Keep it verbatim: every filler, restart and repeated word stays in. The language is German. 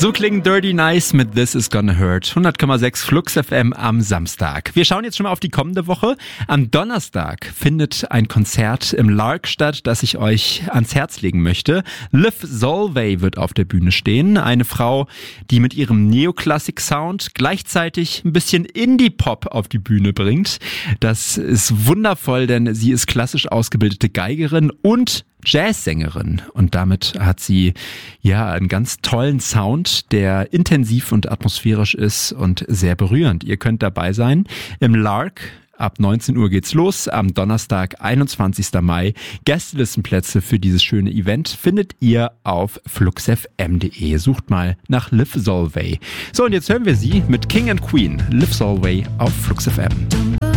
So klingen Dirty Nice mit This Is Gonna Hurt. hundert Komma sechs Flux F M am Samstag. Wir schauen jetzt schon mal auf die kommende Woche. Am Donnerstag findet ein Konzert im Lark statt, das ich euch ans Herz legen möchte. Liv Solvay wird auf der Bühne stehen. Eine Frau, die mit ihrem Neoklassik-Sound gleichzeitig ein bisschen Indie-Pop auf die Bühne bringt. Das ist wundervoll, denn sie ist klassisch ausgebildete Geigerin und Jazzsängerin und damit hat sie ja einen ganz tollen Sound, der intensiv und atmosphärisch ist und sehr berührend. Ihr könnt dabei sein im Lark. Ab neunzehn Uhr geht's los, am Donnerstag, einundzwanzigsten Mai. Gästelistenplätze für dieses schöne Event findet ihr auf fluxfm punkt de. Sucht mal nach Liv Solvay. So, und jetzt hören wir sie mit King and Queen. Liv Solvay auf Flux F M.